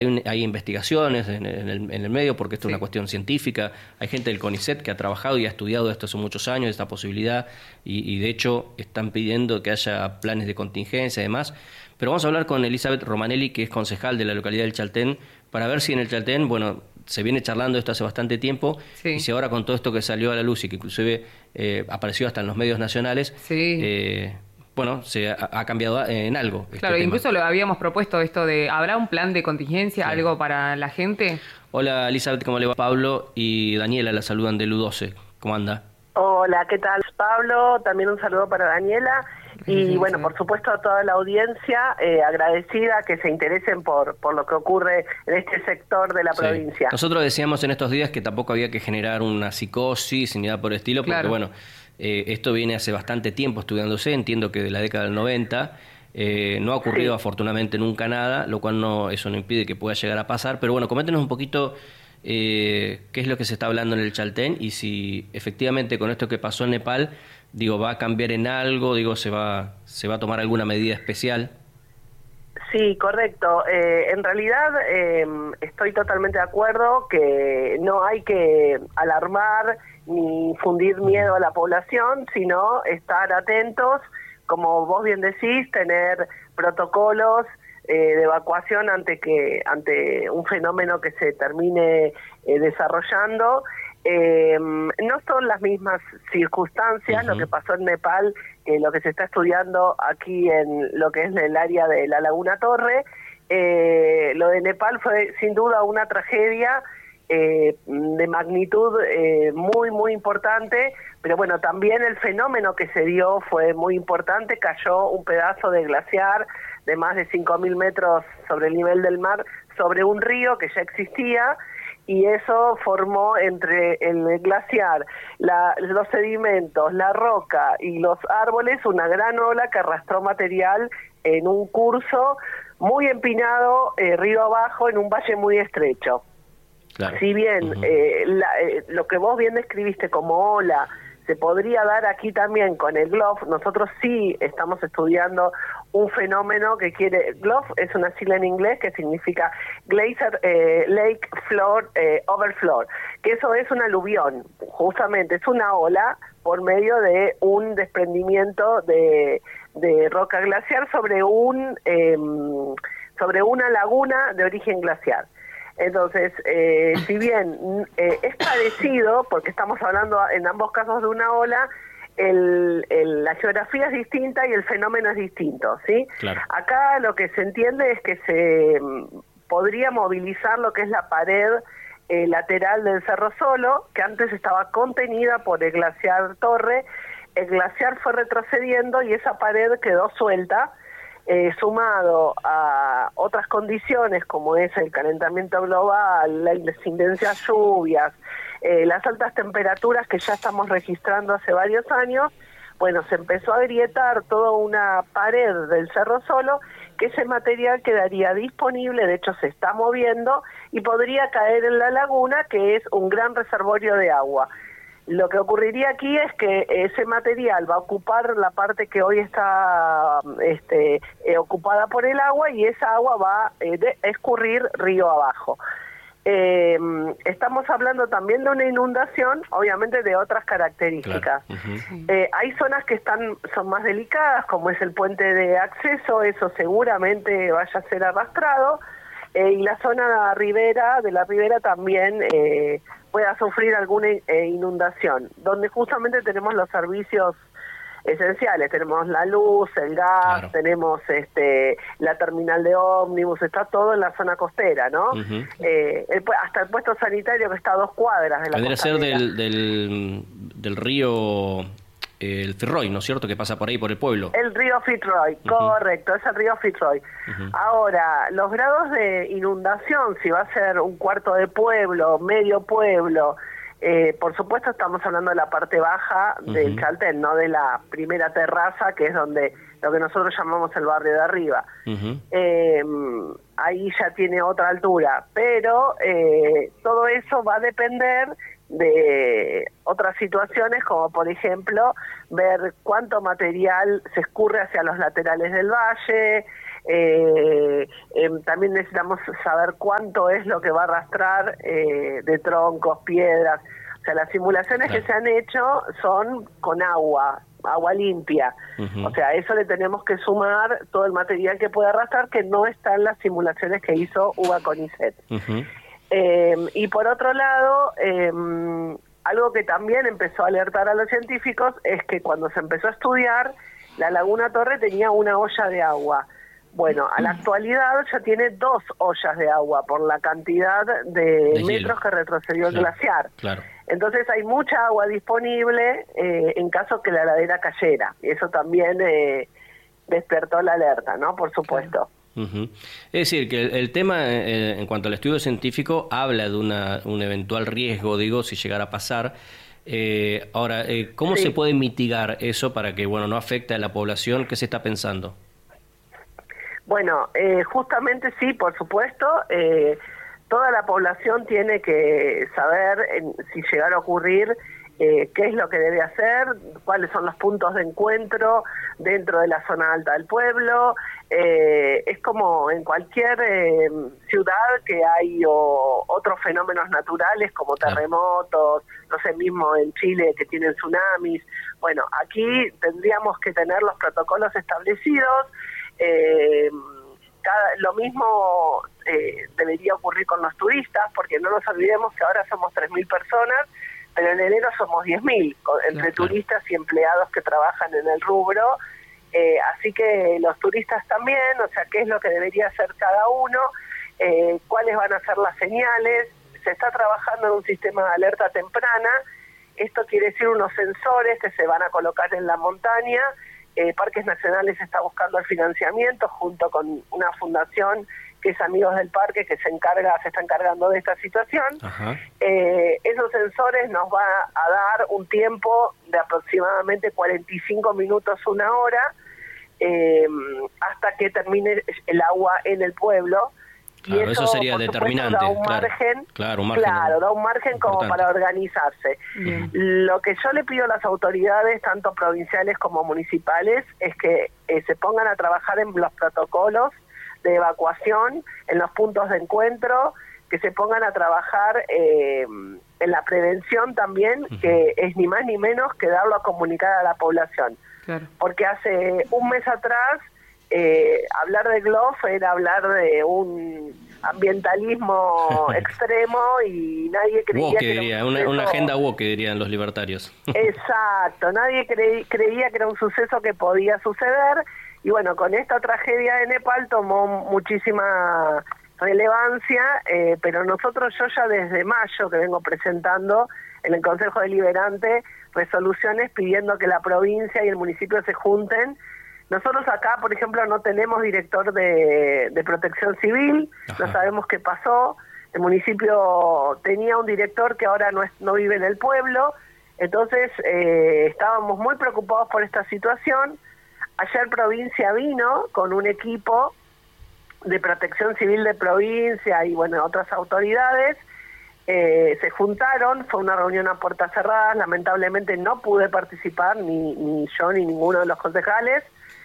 Hay investigaciones en el medio, porque esto es una cuestión científica. Hay gente del CONICET que ha trabajado y ha estudiado esto hace muchos años, esta posibilidad, y de hecho están pidiendo que haya planes de contingencia y demás. Pero vamos a hablar con Elizabeth Romanelli, que es concejal de la localidad del Chaltén, para ver si en el Chaltén, bueno, se viene charlando esto hace bastante tiempo, y si ahora con todo esto que salió a la luz y que inclusive apareció hasta en los medios nacionales, bueno, se ha cambiado en algo. Claro, incluso lo habíamos propuesto esto de, ¿habrá un plan de contingencia, algo para la gente? Hola Elizabeth, ¿cómo le va? Pablo y Daniela la saludan del U12. ¿Cómo anda? Hola, ¿qué tal, Pablo? También un saludo para Daniela. Y bueno, por supuesto a toda la audiencia, agradecida que se interesen por lo que ocurre en este sector de la provincia. Nosotros decíamos en estos días que tampoco había que generar una psicosis ni nada por el estilo, porque bueno, esto viene hace bastante tiempo estudiándose, entiendo que de la década del 90, no ha ocurrido afortunadamente nunca nada, lo cual eso no impide que pueda llegar a pasar, pero bueno, coméntenos un poquito qué es lo que se está hablando en el Chaltén y si efectivamente con esto que pasó en Nepal, digo, ¿va a cambiar en algo? Digo, ¿se va a tomar alguna medida especial? Sí, correcto. En realidad estoy totalmente de acuerdo que no hay que alarmar ni fundir miedo a la población, sino estar atentos, como vos bien decís, tener protocolos de evacuación ante un fenómeno que se termine desarrollando. No son las mismas circunstancias lo que pasó en Nepal que lo que se está estudiando aquí en lo que es el área de la Laguna Torre. Lo de Nepal fue sin duda una tragedia de magnitud muy importante, pero bueno, también el fenómeno que se dio fue muy importante. Cayó un pedazo de glaciar de más de 5.000 metros sobre el nivel del mar sobre un río que ya existía, y eso formó entre el glaciar, los sedimentos, la roca y los árboles una gran ola que arrastró material en un curso muy empinado, río abajo, en un valle muy estrecho. Claro. Si bien lo que vos bien describiste como ola se podría dar aquí también con el GLOF, nosotros sí estamos estudiando un fenómeno que GLOF es una sigla en inglés que significa Glacier Lake Floor Overflow, que eso es un aluvión, justamente es una ola por medio de un desprendimiento de roca glaciar sobre una laguna de origen glaciar. Entonces, si bien es parecido, porque estamos hablando en ambos casos de una ola, la geografía es distinta y el fenómeno es distinto, ¿sí? Claro. Acá lo que se entiende es que se podría movilizar lo que es la pared lateral del Cerro Solo, que antes estaba contenida por el glaciar Torre. El glaciar fue retrocediendo y esa pared quedó suelta, sumado a otras condiciones como es el calentamiento global, la incidencia de lluvias, las altas temperaturas que ya estamos registrando hace varios años. Bueno, se empezó a agrietar toda una pared del Cerro Solo, que ese material quedaría disponible, de hecho se está moviendo, y podría caer en la laguna, que es un gran reservorio de agua. Lo que ocurriría aquí es que ese material va a ocupar la parte que hoy está ocupada por el agua, y esa agua va a escurrir río abajo. Estamos hablando también de una inundación, obviamente de otras características. Claro. Hay zonas que son más delicadas, como es el puente de acceso, eso seguramente vaya a ser arrastrado, y la zona de la ribera también pueda sufrir alguna inundación, donde justamente tenemos los servicios esenciales, tenemos la luz, el gas, claro. Tenemos la terminal de ómnibus, está todo en la zona costera, ¿no? Hasta el puesto sanitario que está a 2 cuadras de la costanera. Vendría a ser del río el Fitzroy, ¿no es cierto?, que pasa por ahí, por el pueblo. El río Fitzroy, correcto, es el río Fitzroy. Ahora, los grados de inundación, si va a ser un cuarto de pueblo, medio pueblo, por supuesto estamos hablando de la parte baja del Chaltén, no de la primera terraza, que es donde lo que nosotros llamamos el barrio de arriba. Ahí ya tiene otra altura, pero todo eso va a depender de otras situaciones, como por ejemplo ver cuánto material se escurre hacia los laterales del valle, También necesitamos saber cuánto es lo que va a arrastrar de troncos, piedras. O sea, las simulaciones que se han hecho son con agua limpia. O sea, a eso le tenemos que sumar todo el material que puede arrastrar, que no está en las simulaciones que hizo UBA CONICET. Y por otro lado, algo que también empezó a alertar a los científicos es que cuando se empezó a estudiar, la Laguna Torre tenía una olla de agua. Bueno, a la actualidad ya tiene 2 ollas de agua por la cantidad de metros que retrocedió el glaciar. Claro. Entonces hay mucha agua disponible en caso que la ladera cayera. Y eso también despertó la alerta, ¿no? Por supuesto. Es decir, que el tema en cuanto al estudio científico habla de un eventual riesgo, digo, si llegara a pasar. Ahora, ¿cómo se puede mitigar eso para que no afecte a la población? ¿Qué se está pensando? Bueno, justamente sí, por supuesto. Toda la población tiene que saber, si llegara a ocurrir, qué es lo que debe hacer, cuáles son los puntos de encuentro dentro de la zona alta del pueblo. Es como en cualquier ciudad que hay otros fenómenos naturales como terremotos, no sé, mismo en Chile que tienen tsunamis. Bueno, aquí tendríamos que tener los protocolos establecidos. Lo mismo debería ocurrir con los turistas, porque no nos olvidemos que ahora somos 3.000 personas, pero en enero somos 10.000, entre turistas y empleados que trabajan en el rubro. Así que los turistas también, o sea, qué es lo que debería hacer cada uno, cuáles van a ser las señales. Se está trabajando en un sistema de alerta temprana. Esto quiere decir unos sensores que se van a colocar en la montaña. Parques Nacionales está buscando el financiamiento junto con una fundación que es Amigos del Parque, que se está encargando de esta situación. Esos sensores nos va a dar un tiempo de aproximadamente 45 minutos, 1 hora, hasta que termine el agua en el pueblo. Claro, y eso sería determinante. Da un margen, da un margen como para organizarse. Lo que yo le pido a las autoridades, tanto provinciales como municipales, es que se pongan a trabajar en los protocolos de evacuación, en los puntos de encuentro, que se pongan a trabajar en la prevención también, que es ni más ni menos que darlo a comunicar a la población. Claro. Porque hace un mes atrás hablar de GLOF era hablar de un ambientalismo extremo y nadie creía que una agenda woke, dirían los libertarios. Exacto, nadie creía que era un suceso que podía suceder, y bueno, con esta tragedia de Nepal tomó muchísima relevancia, pero yo ya desde mayo que vengo presentando en el Consejo Deliberante resoluciones pidiendo que la provincia y el municipio se junten. Nosotros acá, por ejemplo, no tenemos director de protección civil. No sabemos qué pasó. El municipio tenía un director que ahora no vive en el pueblo. Entonces, estábamos muy preocupados por esta situación. Ayer provincia vino con un equipo de protección civil de provincia y, bueno, otras autoridades. Se juntaron, fue una reunión a puertas cerradas. Lamentablemente no pude participar, ni yo ni ninguno de los concejales.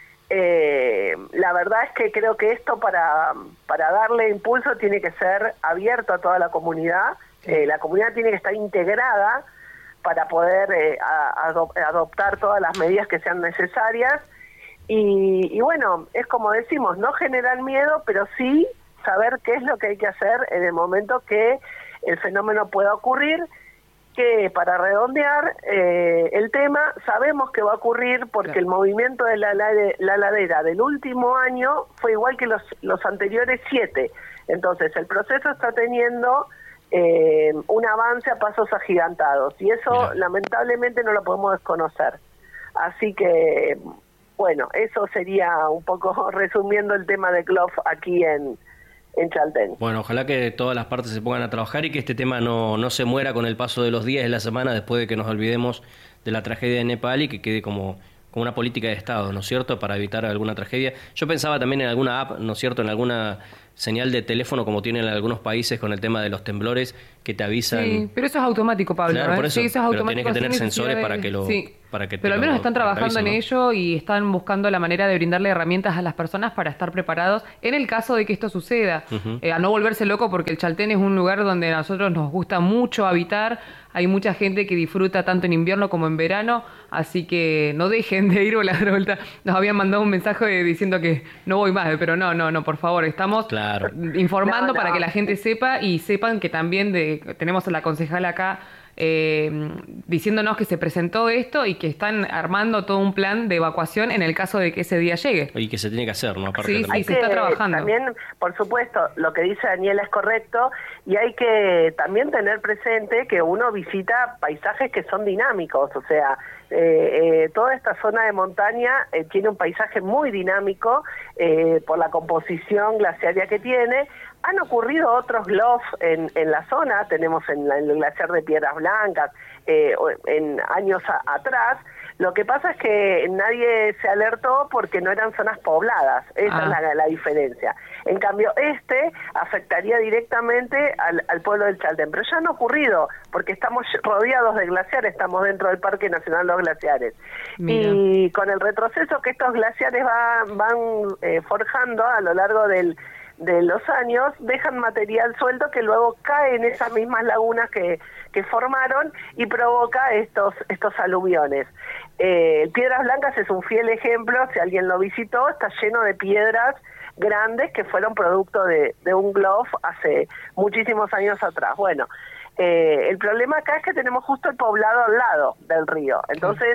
La verdad es que creo que esto para darle impulso tiene que ser abierto a toda la comunidad. La comunidad tiene que estar integrada para poder adoptar todas las medidas que sean necesarias. Y bueno, es como decimos, no generar miedo, pero sí saber qué es lo que hay que hacer en el momento que el fenómeno pueda ocurrir. Que para redondear el tema, sabemos que va a ocurrir porque el movimiento de la ladera del último año fue igual que los anteriores 7. Entonces el proceso está teniendo un avance a pasos agigantados y eso lamentablemente no lo podemos desconocer. Así que, bueno, eso sería un poco resumiendo el tema de GLOF aquí en Chaltén. Bueno, ojalá que todas las partes se pongan a trabajar y que este tema no se muera con el paso de los días y la semana después de que nos olvidemos de la tragedia de Nepal y que quede como una política de Estado, ¿no es cierto?, para evitar alguna tragedia. Yo pensaba también en alguna app, ¿no es cierto?, en alguna señal de teléfono como tienen en algunos países con el tema de los temblores que te avisan. Sí, pero eso es automático, Pablo. Claro, por eso, sí, eso es pero automático. tenés que tener sensores de... para que lo... Sí. Para que pero al menos están trabajando en ¿no? ello y están buscando la manera de brindarle herramientas a las personas para estar preparados en el caso de que esto suceda. A no volverse loco, porque el Chaltén es un lugar donde a nosotros nos gusta mucho habitar. Hay mucha gente que disfruta tanto en invierno como en verano, así que no dejen de ir. Vuelta. Nos habían mandado un mensaje diciendo que no voy más, pero no, por favor, estamos informando para que la gente sepa y sepan que también tenemos a la concejala acá diciéndonos que se presentó esto y que están armando todo un plan de evacuación en el caso de que ese día llegue. Y que se tiene que hacer, ¿no? Aparte sí, hay se está trabajando. También, por supuesto, lo que dice Daniela es correcto y hay que también tener presente que uno visita paisajes que son dinámicos, o sea, toda esta zona de montaña tiene un paisaje muy dinámico por la composición glaciaria que tiene. Han ocurrido otros GLOF en la zona, tenemos en el glaciar de Piedras Blancas, en años atrás. Lo que pasa es que nadie se alertó porque no eran zonas pobladas, esa es la diferencia. En cambio, afectaría directamente al pueblo del Chaltén, pero ya han ocurrido, porque estamos rodeados de glaciares, estamos dentro del Parque Nacional Los Glaciares. Mira. Y con el retroceso que estos glaciares van forjando a lo largo de los años, dejan material suelto que luego cae en esas mismas lagunas que formaron y provoca estos aluviones. Piedras Blancas es un fiel ejemplo, si alguien lo visitó, está lleno de piedras grandes que fueron producto de un GLOF hace muchísimos años atrás. Bueno, el problema acá es que tenemos justo el poblado al lado del río, entonces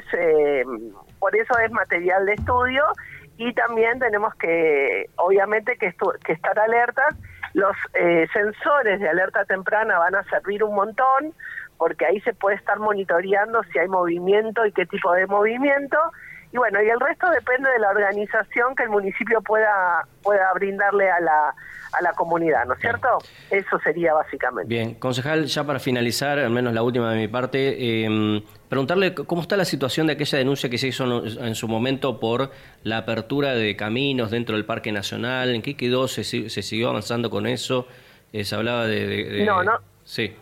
por eso es material de estudio. Y también tenemos que, obviamente, que estar alertas. Los sensores de alerta temprana van a servir un montón, porque ahí se puede estar monitoreando si hay movimiento y qué tipo de movimiento. Y bueno, y el resto depende de la organización que el municipio pueda brindarle a la comunidad, ¿no es cierto? Eso sería básicamente. Bien, concejal, ya para finalizar, al menos la última de mi parte, preguntarle cómo está la situación de aquella denuncia que se hizo en su momento por la apertura de caminos dentro del Parque Nacional. ¿En qué quedó? ¿Se siguió avanzando con eso? Se hablaba de... No. Sí.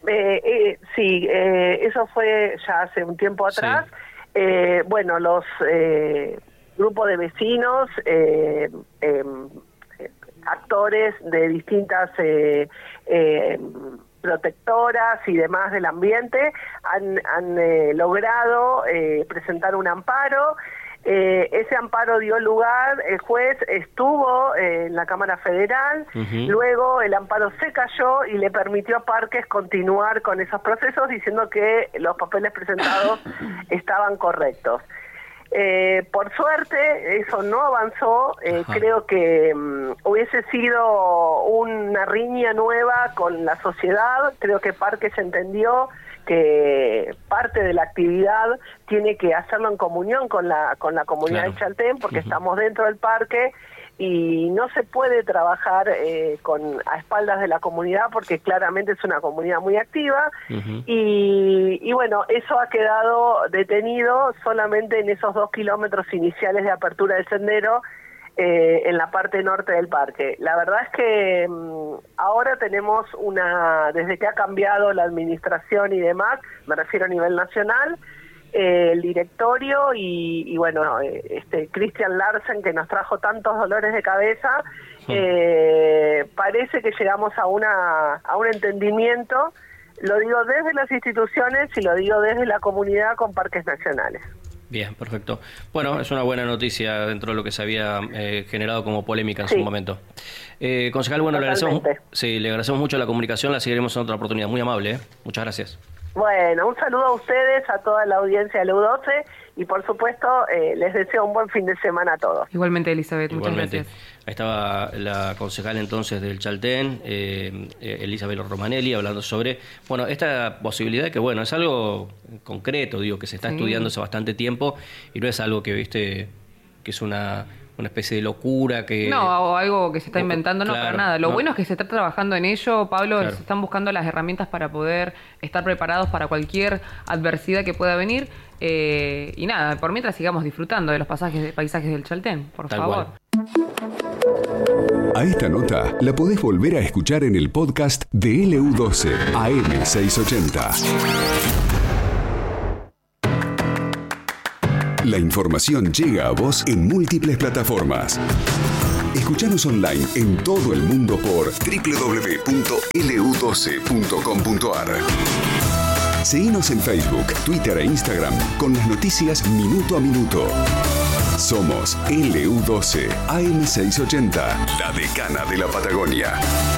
Sí, eso fue ya hace un tiempo atrás. Sí. Bueno, los grupos de vecinos, actores de distintas protectoras y demás del ambiente han logrado presentar un amparo. Ese amparo dio lugar, el juez estuvo en la Cámara Federal, luego el amparo se cayó y le permitió a Parques continuar con esos procesos diciendo que los papeles presentados estaban correctos. Por suerte eso no avanzó, creo que hubiese sido una riña nueva con la sociedad, creo que Parques entendió que parte de la actividad tiene que hacerlo en comunión con la comunidad de Chaltén, porque estamos dentro del parque y no se puede trabajar a espaldas de la comunidad, porque claramente es una comunidad muy activa, y bueno, eso ha quedado detenido solamente en esos 2 kilómetros iniciales de apertura del sendero, en la parte norte del parque. La verdad es que ahora tenemos desde que ha cambiado la administración y demás, me refiero a nivel nacional, el directorio y bueno, Christian Larsen, que nos trajo tantos dolores de cabeza, parece que llegamos a un entendimiento, lo digo desde las instituciones y lo digo desde la comunidad con parques nacionales. Bien, perfecto. Bueno, es una buena noticia dentro de lo que se había generado como polémica en su momento. Concejal, bueno, le agradecemos mucho la comunicación, la seguiremos en otra oportunidad. Muy amable, Muchas gracias. Bueno, un saludo a ustedes, a toda la audiencia de U12 y por supuesto les deseo un buen fin de semana a todos. Igualmente, Elizabeth, muchas gracias. Ahí estaba la concejal entonces del Chaltén, Elizabeth Romanelli, hablando sobre, bueno, esta posibilidad que, bueno, es algo concreto, digo, que se está estudiando hace bastante tiempo y no es algo que, viste, que es una especie de locura que... No, o algo que se está inventando, no, claro, para nada. Lo bueno es que se está trabajando en ello, Pablo, se están buscando las herramientas para poder estar preparados para cualquier adversidad que pueda venir. Y nada, por mientras sigamos disfrutando de los paisajes del Chaltén, por favor. Tal cual. A esta nota la podés volver a escuchar en el podcast de LU12 AM680. La información llega a vos en múltiples plataformas. Escuchanos online en todo el mundo por www.lu12.com.ar. Seguinos en Facebook, Twitter e Instagram con las noticias minuto a minuto. Somos LU12 AM680, la decana de la Patagonia.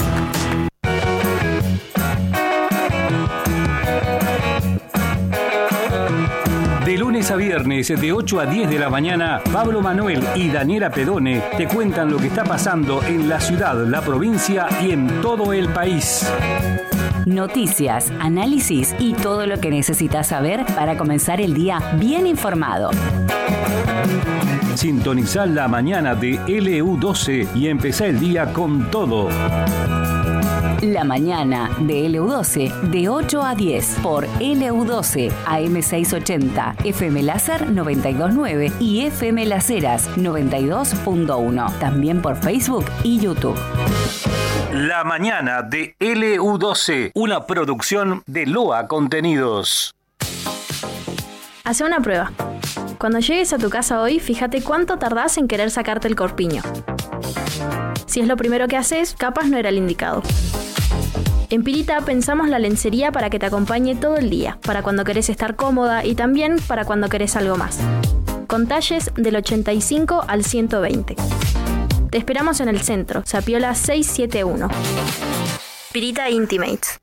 De lunes a viernes, de 8 a 10 de la mañana, Pablo Manuel y Daniela Pedone te cuentan lo que está pasando en la ciudad, la provincia y en todo el país. Noticias, análisis y todo lo que necesitas saber para comenzar el día bien informado. Sintonizá la mañana de LU12 y empezá el día con todo. La mañana de LU12 de 8 a 10 por LU12 AM680, FM Láser 92.9 y FM Las Heras 92.1. También por Facebook y YouTube. La mañana de LU12, una producción de Loa Contenidos. Hacé una prueba. Cuando llegues a tu casa hoy, fíjate cuánto tardás en querer sacarte el corpiño. Si es lo primero que haces, capaz no era el indicado. En Pirita pensamos la lencería para que te acompañe todo el día, para cuando querés estar cómoda y también para cuando querés algo más. Con talles del 85 al 120. Te esperamos en el centro, Sapiola 671. Pirita Intimates.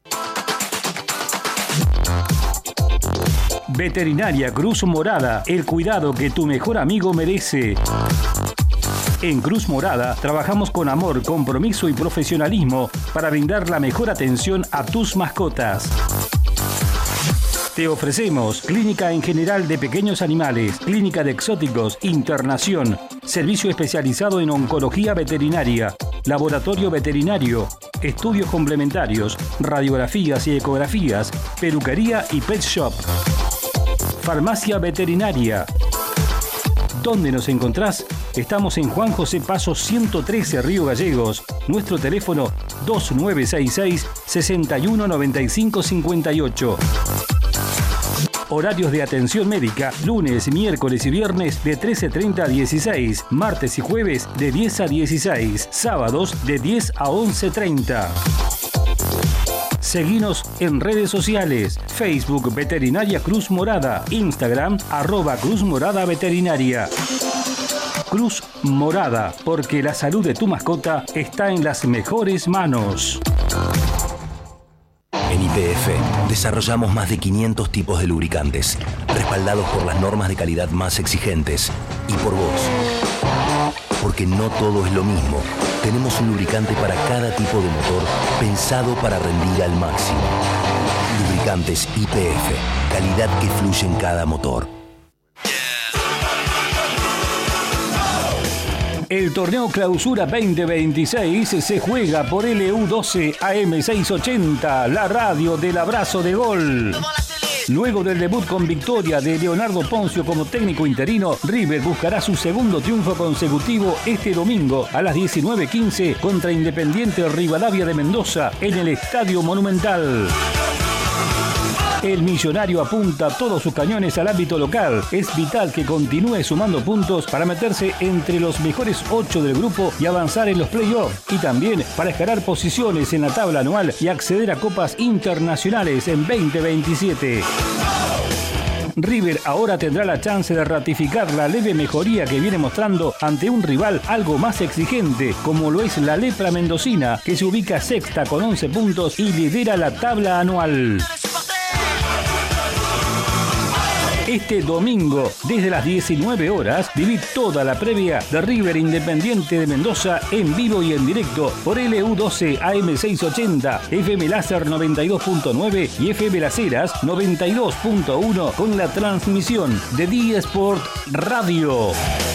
Veterinaria Cruz Morada, el cuidado que tu mejor amigo merece. En Cruz Morada trabajamos con amor, compromiso y profesionalismo para brindar la mejor atención a tus mascotas. Te ofrecemos clínica en general de pequeños animales, clínica de exóticos, internación, servicio especializado en oncología veterinaria, laboratorio veterinario, estudios complementarios, radiografías y ecografías, peluquería y pet shop. Farmacia veterinaria. ¿Dónde nos encontrás? Estamos en Juan José Paso 113, Río Gallegos. Nuestro teléfono 2966-619558. Horarios de atención médica, lunes, miércoles y viernes de 13:30 a 16, martes y jueves de 10 a 16, sábados de 10 a 11:30. Seguinos en redes sociales, Facebook Veterinaria Cruz Morada, Instagram @Cruz Morada Veterinaria. Cruz Morada, porque la salud de tu mascota está en las mejores manos. En YPF desarrollamos más de 500 tipos de lubricantes, respaldados por las normas de calidad más exigentes y por vos. Porque no todo es lo mismo. Tenemos un lubricante para cada tipo de motor pensado para rendir al máximo. Lubricantes YPF, calidad que fluye en cada motor. El torneo Clausura 2026 se juega por LU12 AM680, la radio del abrazo de gol. Luego del debut con victoria de Leonardo Poncio como técnico interino, River buscará su segundo triunfo consecutivo este domingo a las 19:15 contra Independiente Rivadavia de Mendoza en el Estadio Monumental. El millonario apunta todos sus cañones al ámbito local. Es vital que continúe sumando puntos para meterse entre los mejores 8 del grupo y avanzar en los playoffs. Y también para escalar posiciones en la tabla anual y acceder a copas internacionales en 2027. River ahora tendrá la chance de ratificar la leve mejoría que viene mostrando ante un rival algo más exigente, como lo es la Lepra Mendocina, que se ubica sexta con 11 puntos y lidera la tabla anual. Este domingo, desde las 19 horas, viví toda la previa de River Independiente de Mendoza en vivo y en directo por LU12 AM680, FM Láser 92.9 y FM Las Heras 92.1 con la transmisión de D-Sport Radio.